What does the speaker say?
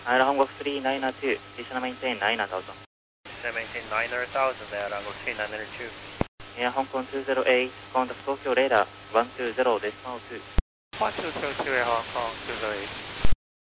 Air Hong Kong 3992, Station maintain 9000. Maintain 9000, Air Hong Kong 3992. Air Hong Kong 208, contact Tokyo radar 120, decimal 2. 1202, Air Hong Kong 208.